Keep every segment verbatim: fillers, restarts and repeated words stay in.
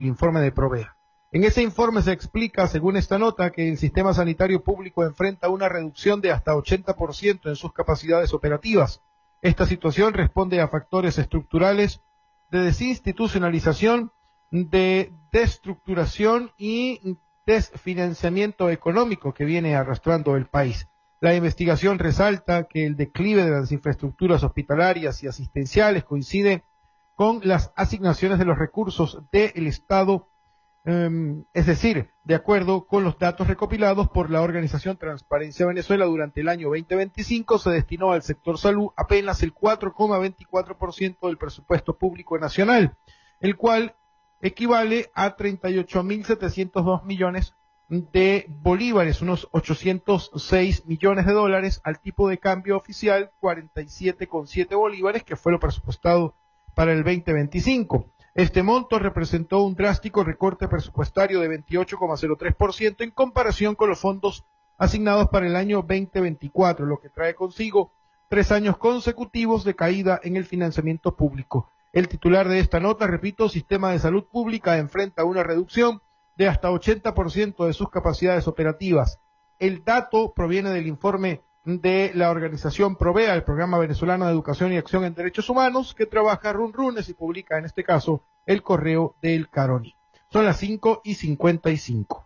el informe de Provea. En ese informe se explica, según esta nota, que el sistema sanitario público enfrenta una reducción de hasta ochenta por ciento en sus capacidades operativas. Esta situación responde a factores estructurales de desinstitucionalización, de destructuración y desfinanciamiento económico que viene arrastrando el país. La investigación resalta que el declive de las infraestructuras hospitalarias y asistenciales coincide con las asignaciones de los recursos del Estado, um, es decir, de acuerdo con los datos recopilados por la organización Transparencia Venezuela, durante el año veinte veinticinco se destinó al sector salud apenas el cuatro coma veinticuatro por ciento del presupuesto público nacional, el cual equivale a treinta y ocho mil setecientos dos millones de bolívares, unos ochocientos seis millones de dólares, al tipo de cambio oficial cuarenta y siete coma siete bolívares, que fue lo presupuestado para el veinte veinticinco. Este monto representó un drástico recorte presupuestario de veintiocho coma cero tres por ciento en comparación con los fondos asignados para el año veinte veinticuatro, lo que trae consigo tres años consecutivos de caída en el financiamiento público. El titular de esta nota, repito, Sistema de Salud Pública enfrenta una reducción de hasta ochenta por ciento de sus capacidades operativas. El dato proviene del informe de la organización Provea, el Programa Venezolano de Educación y Acción en Derechos Humanos, que trabaja Run Runes y publica en este caso el Correo del Caroni. Son las cinco y cincuenta y cinco.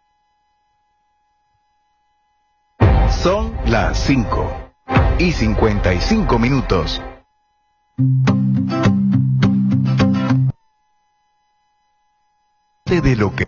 Son las cinco y cincuenta y cinco minutos. De lo que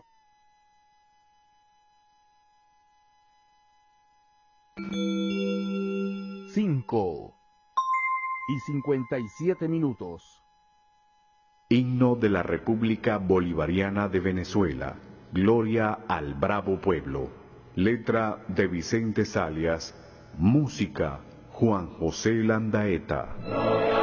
cinco y cincuenta y siete minutos. Himno de la República Bolivariana de Venezuela. Gloria al bravo pueblo. Letra de Vicente Salias. Música Juan José Landaeta.